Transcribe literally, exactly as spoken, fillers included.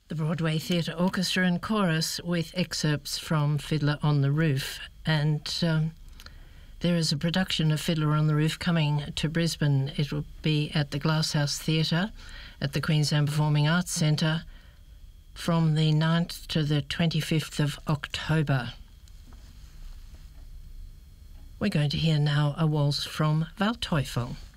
The Broadway Theatre Orchestra and Chorus with excerpts from Fiddler on the Roof. And um, there is a production of Fiddler on the Roof coming to Brisbane. It will be at the Glasshouse Theatre at the Queensland Performing Arts Centre from the ninth to the twenty-fifth of October. We're going to hear now a waltz from Waldteufel.